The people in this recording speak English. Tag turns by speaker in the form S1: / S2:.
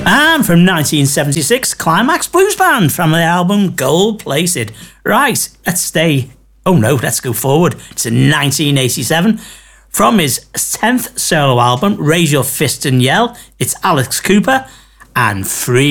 S1: And from 1976, Climax Blues Band from the album Gold Plated. Right, let's go forward to 1987. From his 10th solo album, Raise Your Fist and Yell, it's Alex Cooper and Free